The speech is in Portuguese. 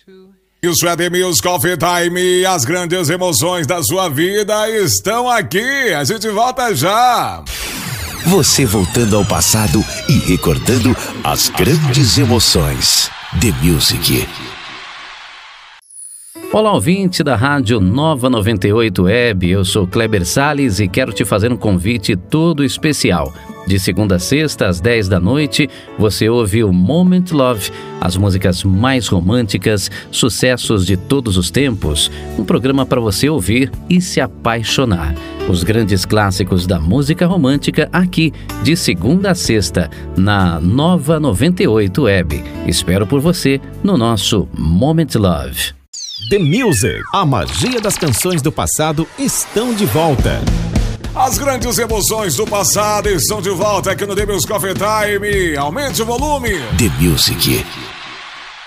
Isso é The Music Coffee Time, as grandes emoções da sua vida estão aqui, a gente volta já. Você voltando ao passado e recordando as grandes emoções. The Music. Olá, ouvinte da Rádio Nova 98 Web, eu sou Kleber Salles e quero te fazer um convite todo especial. De segunda a sexta, às 10 da noite, você ouve o Moment Love, as músicas mais românticas, sucessos de todos os tempos, um programa para você ouvir e se apaixonar. Os grandes clássicos da música romântica aqui, de segunda a sexta, na Nova 98 Web. Espero por você no nosso Moment Love. The Music, a magia das canções do passado estão de volta. As grandes emoções do passado estão de volta aqui no The Music Coffee Time. Aumente o volume. The Music.